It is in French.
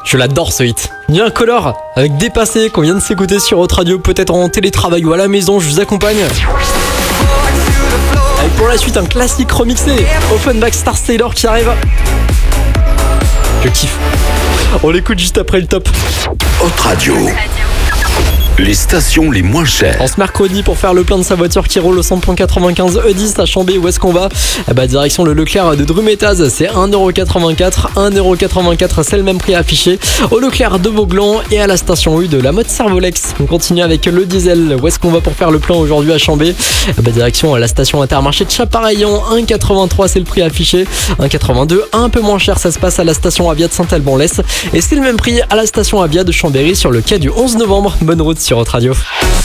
Je l'adore ce hit. Bien Color avec Dépassé qu'on vient de s'écouter sur Hot Radio, peut-être en télétravail ou à la maison, je vous accompagne. Avec pour la suite un classique remixé, Offenbach Stars Taylor qui arrive. Je kiffe. On l'écoute juste après le top. Hot Radio. Les stations les moins chères. En ce mercredi, pour faire le plein de sa voiture qui roule au 100.95 E10 à Chambé, où est-ce qu'on va ? Direction le Leclerc de Drumettaz, c'est 1,84€. 1,84€, c'est le même prix affiché au Leclerc de Vauglan et à la station U de la mode Servolex. On continue avec le diesel. Où est-ce qu'on va pour faire le plein aujourd'hui à Chambé ? Direction la station Intermarché de Chapareillan, 1,83€, c'est le prix affiché. 1,82€, un peu moins cher, ça se passe à la station Avia de Saint-Alban-l'Est. Et c'est le même prix à la station Avia de Chambéry sur le quai du 11 novembre. Bonne route sur Hot Radio.